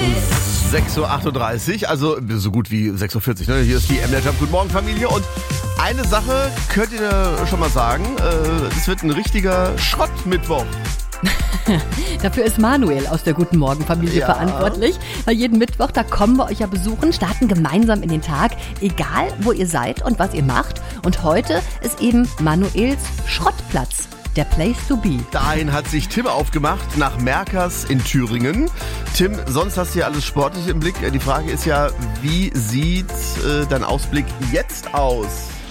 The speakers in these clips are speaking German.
6.38 Uhr, also so gut wie 6.40 Uhr. Ne? Hier ist die MDR Jump. Guten Morgen, Familie. Und eine Sache könnt ihr schon mal sagen. Es wird ein richtiger Schrottmittwoch. Dafür ist Manuel aus der Guten Morgen Familie verantwortlich. Weil jeden Mittwoch, da kommen wir euch ja besuchen, starten gemeinsam in den Tag, egal wo ihr seid und was ihr macht. Und heute ist eben Manuels Schrottplatz. Der Place to be. Dahin hat sich Tim aufgemacht, nach Merkers in Thüringen. Tim, sonst hast du ja alles sportlich im Blick. Die Frage ist ja, wie sieht dein Ausblick jetzt aus?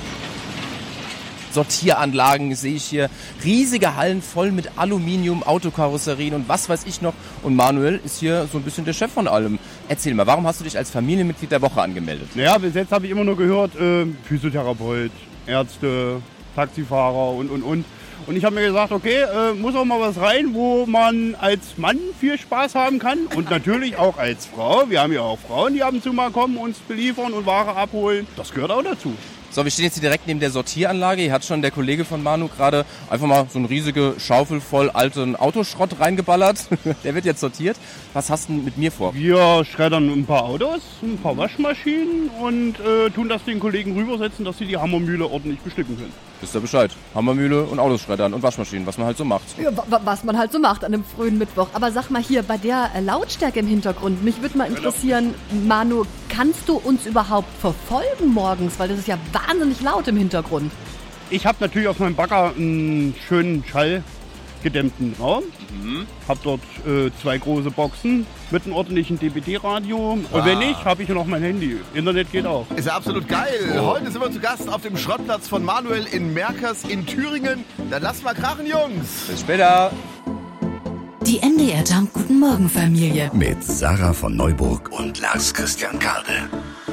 Sortieranlagen sehe ich hier, riesige Hallen voll mit Aluminium, Autokarosserien und was weiß ich noch. Und Manuel ist hier so ein bisschen der Chef von allem. Erzähl mal, warum hast du dich als Familienmitglied der Woche angemeldet? Naja, bis jetzt habe ich immer nur gehört, Physiotherapeut, Ärzte, Taxifahrer und. Und ich habe mir gesagt, okay, muss auch mal was rein, wo man als Mann viel Spaß haben kann und natürlich auch als Frau. Wir haben ja auch Frauen, die ab und zu mal kommen, uns beliefern und Ware abholen. Das gehört auch dazu. So, wir stehen jetzt hier direkt neben der Sortieranlage. Hier hat schon der Kollege von Manu gerade einfach mal so eine riesige Schaufel voll alten Autoschrott reingeballert. Der wird jetzt sortiert. Was hast du mit mir vor? Wir schreddern ein paar Autos, ein paar Waschmaschinen und tun das den Kollegen rübersetzen, dass sie die Hammermühle ordentlich bestücken können. Wisst ihr Bescheid? Hammermühle und Autos schreddern und Waschmaschinen, was man halt so macht. Ja, was man halt so macht an einem frühen Mittwoch. Aber sag mal hier, bei der Lautstärke im Hintergrund, mich würde mal interessieren, Manu, kannst du uns überhaupt verfolgen morgens? Weil das ist ja wahnsinnig laut im Hintergrund. Ich habe natürlich auf meinem Bagger einen schönen schallgedämmten Raum. Habe dort 2 große Boxen mit einem ordentlichen DBD-Radio. Und wenn nicht, habe ich noch mein Handy. Internet geht auch. Ist ja absolut geil. Heute sind wir zu Gast auf dem Schrottplatz von Manuel in Merkers in Thüringen. Dann lasst mal krachen, Jungs. Bis später. Die MDR Jump Guten Morgen Familie. Mit Sarah von Neuburg und Lars Christian Kade.